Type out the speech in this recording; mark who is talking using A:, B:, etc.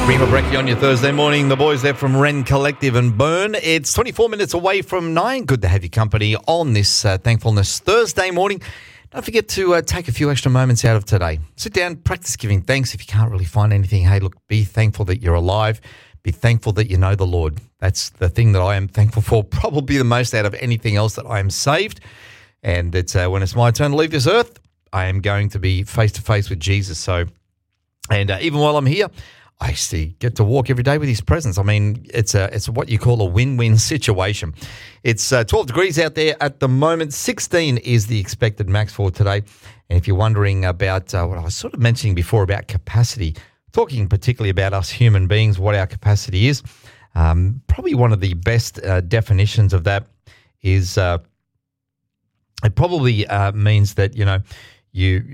A: Rima Breckie on your Thursday morning. The boys there from Wren Collective and Burn. It's 24 minutes away from 9. Good to have your company on this Thankfulness Thursday morning. Don't forget to take a few extra moments out of today. Sit down, practice giving thanks. If you can't really find anything, hey, look, be thankful that you're alive. Be thankful that you know the Lord. That's the thing that I am thankful for, probably the most out of anything else, that I am saved. And it's when it's my turn to leave this earth, I am going to be face-to-face with Jesus. So, and even while I'm here, I actually get to walk every day with his presence. I mean, it's what you call a win-win situation. It's 12 degrees out there at the moment. 16 is the expected max for today. And if you're wondering about what I was sort of mentioning before about capacity, talking particularly about us human beings, what our capacity is, probably one of the best definitions of that is it probably means that, you know,